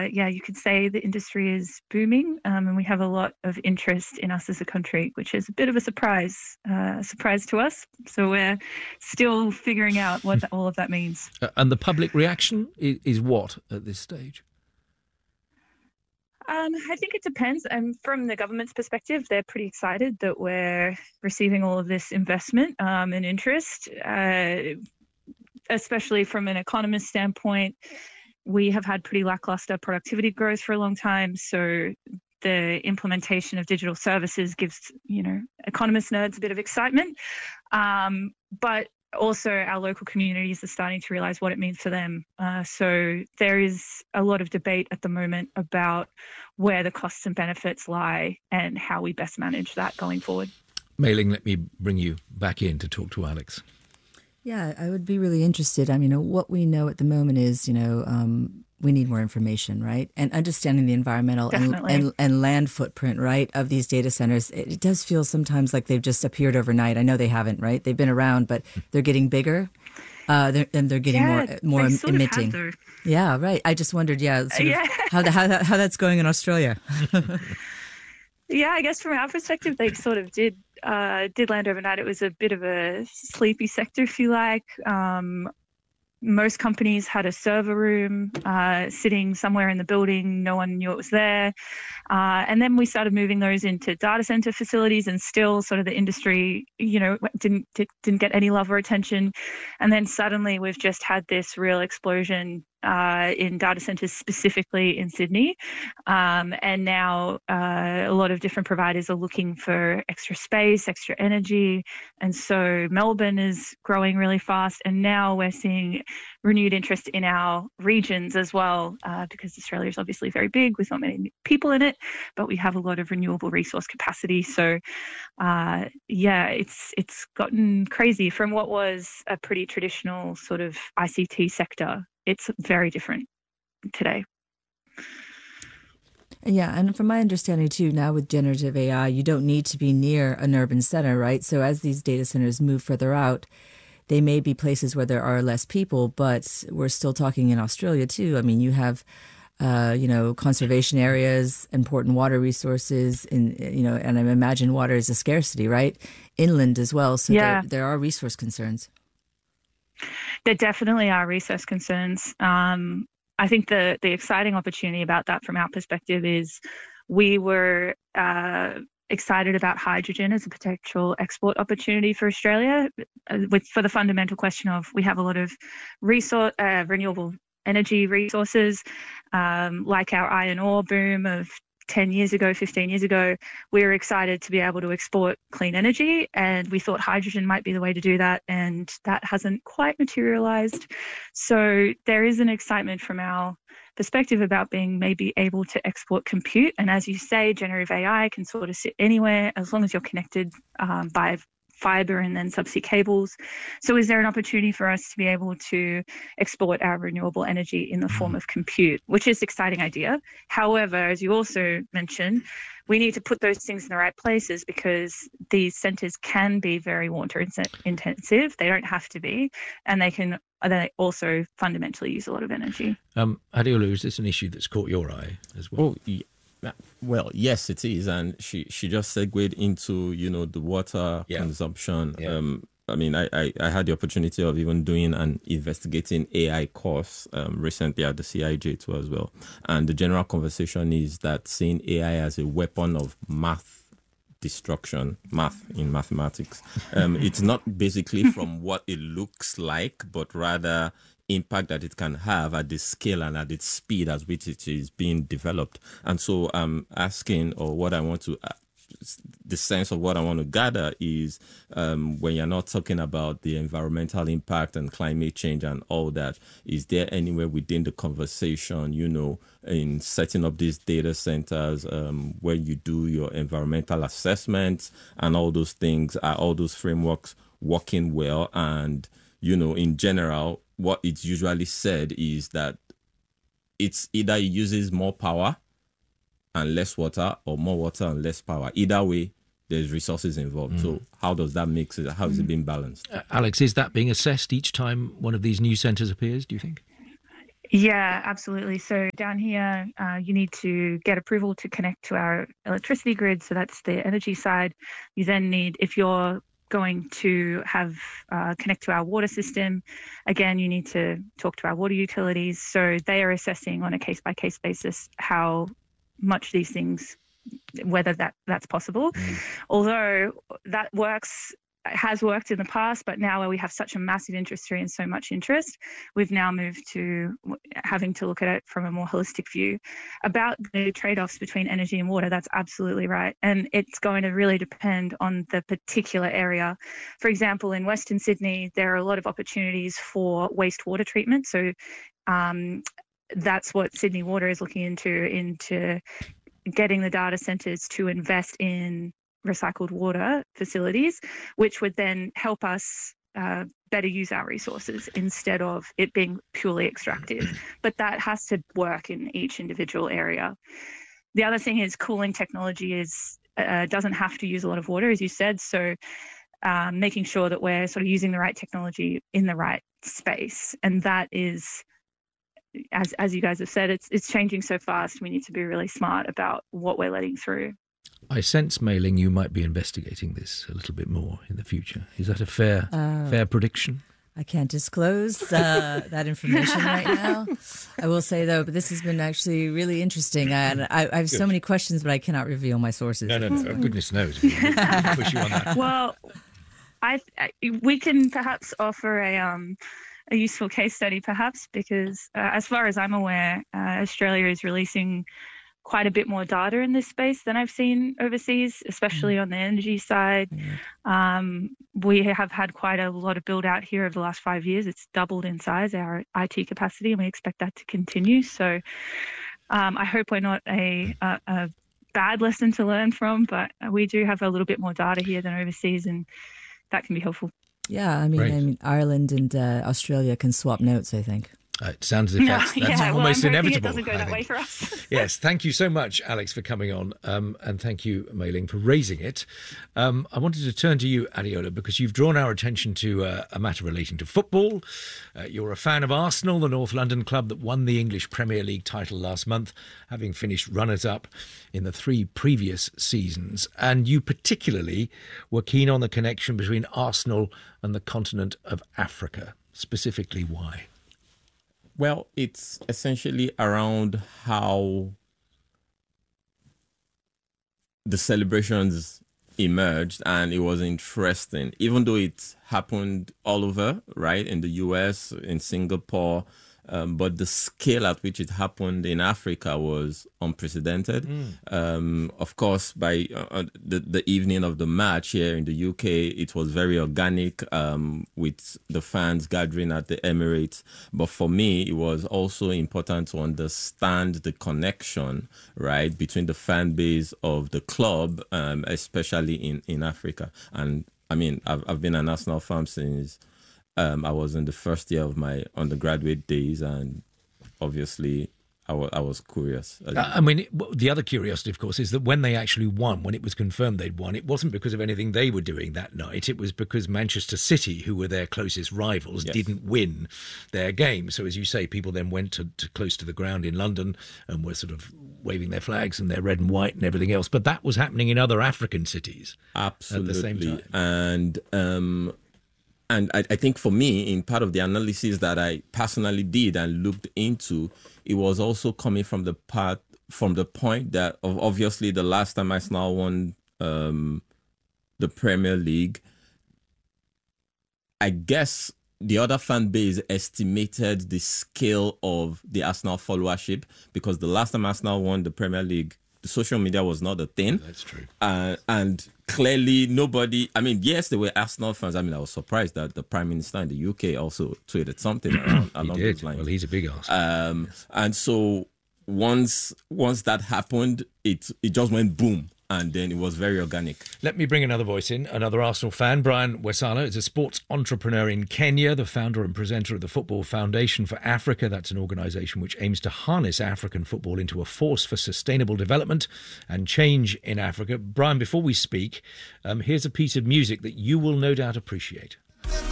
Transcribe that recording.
yeah, you could say the industry is booming, and we have a lot of interest in us as a country, which is a bit of a surprise to us. So we're still figuring out what all of that means. And the public reaction is what at this stage? I think it depends. From the government's perspective, they're pretty excited that we're receiving all of this investment and interest, especially from an economist standpoint. We have had pretty lackluster productivity growth for a long time. So the implementation of digital services gives, economist nerds a bit of excitement. But also our local communities are starting to realize what it means for them. So there is a lot of debate at the moment about where the costs and benefits lie and how we best manage that going forward. Mei Ling, let me bring you back in to talk to Alex. Yeah, I would be really interested. I mean, what we know at the moment is, we need more information, right? And understanding the environmental and land footprint, right, of these data centers. It does feel sometimes like they've just appeared overnight. I know they haven't, right? They've been around, but they're getting bigger. They're getting more emitting. Yeah, right. I just wondered, how that's going in Australia. Yeah, I guess from our perspective, they sort of did land overnight. It was a bit of a sleepy sector, if you like. Most companies had a server room sitting somewhere in the building. No one knew it was there. And then we started moving those into data center facilities, and still sort of the industry, didn't get any love or attention. And then suddenly we've just had this real explosion in data centers, specifically in Sydney. And now a lot of different providers are looking for extra space, extra energy. And so Melbourne is growing really fast. And now we're seeing renewed interest in our regions as well, because Australia is obviously very big with not many people in it, but we have a lot of renewable resource capacity. So it's gotten crazy from what was a pretty traditional sort of ICT sector. It's very different today. Yeah, and from my understanding too, now with generative AI, you don't need to be near an urban center, right? So as these data centers move further out, they may be places where there are less people, but we're still talking in Australia too. I mean, you have, conservation areas, important water resources, and I imagine water is a scarcity, right? Inland as well. So there are resource concerns. There definitely are resource concerns. I think the exciting opportunity about that from our perspective is we were excited about hydrogen as a potential export opportunity for Australia, for the fundamental question of we have a lot of renewable energy resources, like our iron ore boom of 10 years ago, 15 years ago. We were excited to be able to export clean energy, and we thought hydrogen might be the way to do that, and that hasn't quite materialized. So there is an excitement from our perspective about being maybe able to export compute. And as you say, generative AI can sort of sit anywhere as long as you're connected by fiber and then subsea cables. So is there an opportunity for us to be able to export our renewable energy in the form of compute, which is an exciting idea. However, as you also mentioned, we need to put those things in the right places, because these centres can be very water intensive. They don't have to be, and they also fundamentally use a lot of energy. Adeolu, is this an issue that's caught your eye as well? Well, yes, it is, and she just segued into the water consumption. Yeah. I mean, I had the opportunity of even doing an investigating AI course recently at the CIJ too as well, and the general conversation is that seeing AI as a weapon of math in mathematics. It's not basically from what it looks like, but rather impact that it can have at the scale and at its speed at which it is being developed. And so I'm asking, or what I want to, the sense of what I want to gather is when you're not talking about the environmental impact and climate change and all that, is there anywhere within the conversation, in setting up these data centers where you do your environmental assessments and all those things, are all those frameworks working well? And, in general, what it's usually said is that it's either it uses more power and less water, or more water and less power. Either way, there's resources involved. So how does that mix it? How is it being balanced? Alex, is that being assessed each time one of these new centres appears, do you think? Yeah, absolutely. So down here, you need to get approval to connect to our electricity grid. So that's the energy side. You then need, if you're going to have connect to our water system, again, you need to talk to our water utilities. So they are assessing on a case-by-case basis how much these things, whether that's possible. Although that has worked in the past, but now where we have such a massive industry and so much interest, we've now moved to having to look at it from a more holistic view. About the trade-offs between energy and water, that's absolutely right. And it's going to really depend on the particular area. For example, in Western Sydney, there are a lot of opportunities for wastewater treatment. So that's what Sydney Water is looking into getting the data centres to invest in recycled water facilities, which would then help us better use our resources instead of it being purely extractive. But that has to work in each individual area. The other thing is cooling technology doesn't have to use a lot of water, as you said. So making sure that we're sort of using the right technology in the right space. And that is, as you guys have said, it's changing so fast. We need to be really smart about what we're letting through. I sense, Mei Ling, you might be investigating this a little bit more in the future. Is that a fair prediction? I can't disclose that information right now. I will say, though, but this has been actually really interesting. And I have so many questions, but I cannot reveal my sources. No. Goodness knows. We'll push you on that. Well, we can perhaps offer a useful case study, perhaps, because as far as I'm aware, Australia is releasing quite a bit more data in this space than I've seen overseas, especially on the energy side. We have had quite a lot of build out here over the last 5 years. It's doubled in size, our IT capacity, and we expect that to continue. So I hope we're not a bad lesson to learn from, but we do have a little bit more data here than overseas, and that can be helpful. Yeah, I mean Ireland and Australia can swap notes, I think. It sounds as if that's almost inevitable. It doesn't go that way for us. Yes, thank you so much, Alex, for coming on, and thank you, Mei Ling, for raising it. I wanted to turn to you, Adeola, because you've drawn our attention to a matter relating to football. You're a fan of Arsenal, the North London club that won the English Premier League title last month, having finished runners-up in the 3 previous seasons. And you particularly were keen on the connection between Arsenal and the continent of Africa. Specifically, why? Well, it's essentially around how the celebrations emerged, and it was interesting, even though it happened all over, right, in the US, in Singapore, but the scale at which it happened in Africa was unprecedented. Of course, by the evening of the match here in the UK, it was very organic with the fans gathering at the Emirates. But for me, it was also important to understand the connection, right, between the fan base of the club, especially in Africa. And I mean, I've been an Arsenal fan since I was in the first year of my undergraduate days, and obviously I was curious. I mean, the other curiosity, of course, is that when they actually won, when it was confirmed they'd won, it wasn't because of anything they were doing that night. It was because Manchester City, who were their closest rivals, didn't win their game. So, as you say, people then went to close to the ground in London and were sort of waving their flags and their red and white and everything else. But that was happening in other African cities. Absolutely. At the same time. And I think for me, in part of the analysis that I personally did and looked into, it was also coming from the point that obviously the last time Arsenal won the Premier League, I guess the other fan base estimated the scale of the Arsenal followership, because the last time Arsenal won the Premier League, the social media was not a thing. That's true. And clearly nobody, I mean, yes, there were Arsenal fans. I mean, I was surprised that the Prime Minister in the UK also tweeted something along those lines. Well, he's a big Arsenal. And so once that happened, it just went boom. And then it was very organic. Let me bring another voice in, another Arsenal fan. Brian Wesala is a sports entrepreneur in Kenya, the founder and presenter of the Football Foundation for Africa. That's an organisation which aims to harness African football into a force for sustainable development and change in Africa. Brian, before we speak, here's a piece of music that you will no doubt appreciate.